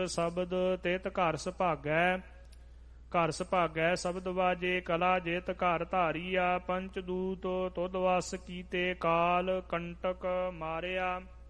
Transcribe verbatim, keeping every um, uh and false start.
ਸ਼ਬਦ ਤਿਤ ਘਰ ਸੁਭਾਗੈ। ਘਰ ਸੁਭਾਗੈ ਸ਼ਬਦ ਵਾਜੇ ਕਲਾ ਜਿਤ ਘਰ ਧਾਰੀਆ। ਪੰਚ ਦੂਤ ਤੁਧ ਵਸ ਕੀਤੇ ਕਾਲ ਕੰਟਕ ਮਾਰਿਆ।